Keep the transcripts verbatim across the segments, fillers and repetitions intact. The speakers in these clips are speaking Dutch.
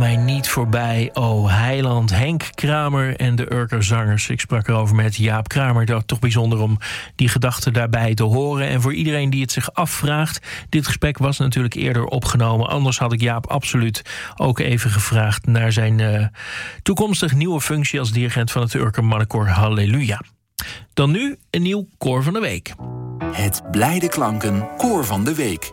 mij niet voorbij, o heiland. Henk Kramer en de Urkerzangers. Ik sprak erover met Jaap Kramer. Dat toch bijzonder om die gedachten daarbij te horen. En voor iedereen die het zich afvraagt, dit gesprek was natuurlijk eerder opgenomen. Anders had ik Jaap absoluut ook even gevraagd naar zijn uh, toekomstig nieuwe functie als dirigent van het Urker Mannenkoor Halleluja. Dan nu een nieuw koor van de week. Het Blijde Klanken Koor van de Week.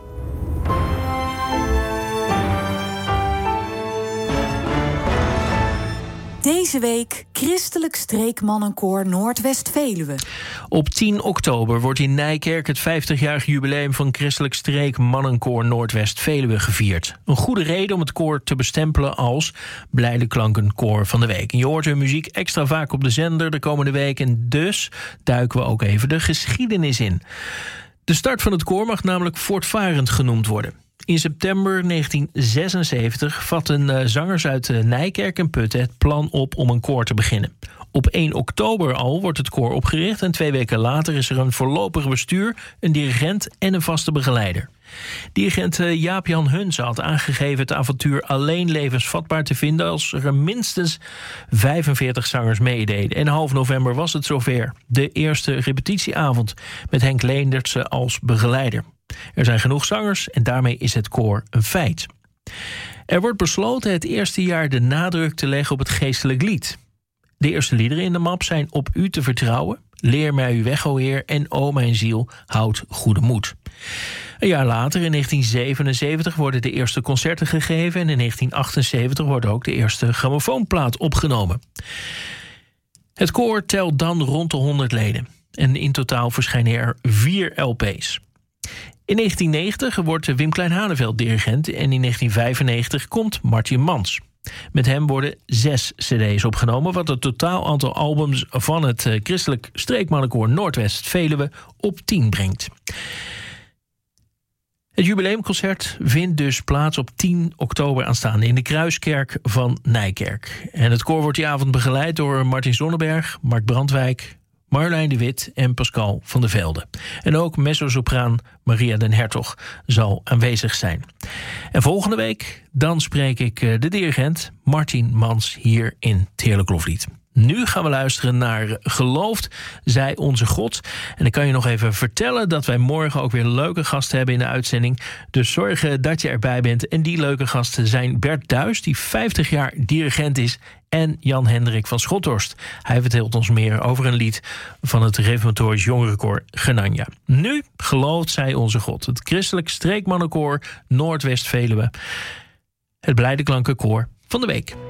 Deze week Christelijk Streekmannenkoor Noordwest-Veluwe. Op tien oktober wordt in Nijkerk het vijftigjarig jubileum van Christelijk Streekmannenkoor Noordwest-Veluwe gevierd. Een goede reden om het koor te bestempelen als Blijde Klanken Koor van de Week. En je hoort hun muziek extra vaak op de zender de komende week. En dus duiken we ook even de geschiedenis in. De start van het koor mag namelijk voortvarend genoemd worden. In september negentien zesenzeventig vatten uh, zangers uit uh, Nijkerk en Putten het plan op om een koor te beginnen. Op één oktober al wordt het koor opgericht en twee weken later is er een voorlopig bestuur, een dirigent en een vaste begeleider. Dirigent uh, Jaap-Jan Hunze had aangegeven het avontuur alleen levensvatbaar te vinden als er minstens vijfenveertig zangers meededen. En half november was het zover. De eerste repetitieavond met Henk Leendertse als begeleider. Er zijn genoeg zangers en daarmee is het koor een feit. Er wordt besloten het eerste jaar de nadruk te leggen op het geestelijk lied. De eerste liederen in de map zijn Op u te vertrouwen, Leer mij uw weg, o Heer, en O mijn ziel, houd goede moed. Een jaar later, in negentien zevenenzeventig, worden de eerste concerten gegeven en in negentien achtenzeventig wordt ook de eerste grammofoonplaat opgenomen. Het koor telt dan rond de honderd leden en in totaal verschijnen er vier L P's. In negentien negentig wordt Wim Klein-Haneveld dirigent en in negentien vijfennegentig komt Martin Mans. Met hem worden zes cd's opgenomen, wat het totaal aantal albums van het uh, Christelijk Streekmannenkoor Noordwest-Veluwe op tien brengt. Het jubileumconcert vindt dus plaats op tien oktober aanstaande in de Kruiskerk van Nijkerk. En het koor wordt die avond begeleid door Martin Zonneberg, Mark Brandwijk, Marjolein de Wit en Pascal van der Velde. En ook mezzosopraan Maria den Hertog zal aanwezig zijn. En volgende week dan spreek ik de dirigent Martin Mans hier in het Heerlijk Loflied. Nu gaan we luisteren naar Gelooft zij onze God. En ik kan je nog even vertellen dat wij morgen ook weer leuke gasten hebben in de uitzending. Dus zorg dat je erbij bent. En die leuke gasten zijn Bert Duis, die vijftig jaar dirigent is, en Jan Hendrik van Schothorst. Hij vertelt ons meer over een lied van het Reformatorisch Jongerenkoor Genanja. Nu Gelooft zij onze God. Het Christelijk Streekmannenkoor Noordwest-Veluwe. Het Blijde Klanken Koor van de Week.